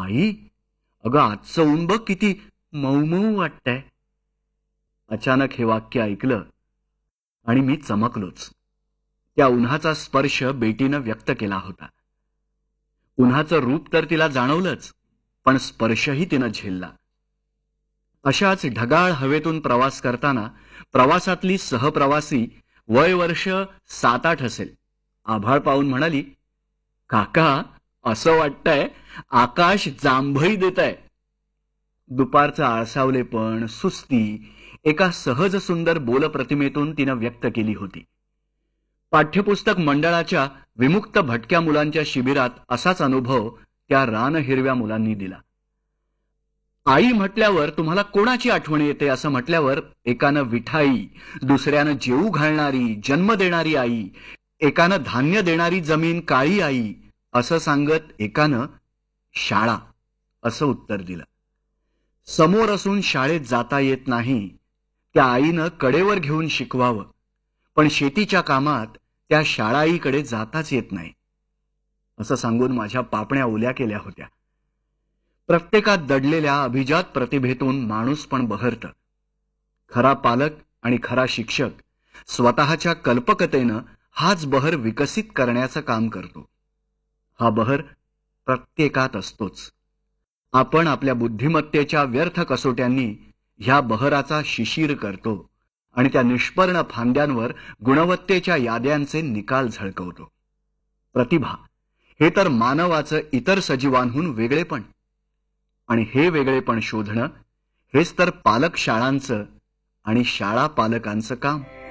आई, अगं आजचं ऊन बघ किती मऊ मऊ वाटतंय. अचानक हे वाक्य ऐकलं आणि मी चमकलोच. त्या उन्हाचा स्पर्श बेटीनं व्यक्त केला होता. उन्हाचं रूप तर तिला जाणवलंच, पण स्पर्शही तिनं झेलला. अशाच ढगाळ हवेतून प्रवास करताना प्रवासातली सहप्रवासी वय वर्ष 7-8 असेल, आभाळ पाहून म्हणाली, काका, असं वाटतंय आकाश जांभई देत आहे. दुपारचं आळसावलेपण, सुस्ती एका सहज सुंदर बोलप्रतिमेतून तिनं व्यक्त केली होती. पाठ्यपुस्तक मंडळाच्या विमुक्त भटक्या मुलांच्या शिबिरात असाच अनुभव त्या रानहिरव्या मुलांनी दिला. आई म्हटल्यावर तुम्हाला कोणाची आठवण येते असं म्हटल्यावर एकानं विठाई, दुसऱ्यानं जेऊ घालणारी, जन्म देणारी आई, एकानं धान्य देणारी जमीन काळी आई असं सांगत एकानं शाळा असं उत्तर दिलं. समोर असून शाळेत जाता येत नाही त्या आईनं कडेवर घेऊन शिकवावं, पण शेतीच्या कामात त्या शाळाईकडे जाताच येत नाही असं सांगून माझ्या पापण्या ओल्या केल्या होत्या. प्रत्येकात दडलेल्या अभिजात प्रतिभेतून माणूस पण बहरतं. खरा पालक आणि खरा शिक्षक स्वतःच्या कल्पकतेनं हाच बहर विकसित करण्याचं काम करतो. हा बहर प्रत्येकात असतोच. आपण आपल्या बुद्धिमत्तेच्या व्यर्थ कसोट्यांनी ह्या बहराचा शिशीर करतो आणि त्या निष्पर्ण फांद्यांवर गुणवत्तेच्या याद्यांचे निकाल झळकवतो. प्रतिभा हे तर मानवाचं इतर सजीवांहून वेगळेपण, आणि हे वेगळेपण शोधणं हेच तर पालक शाळांचं आणि शाळा पालकांचं काम.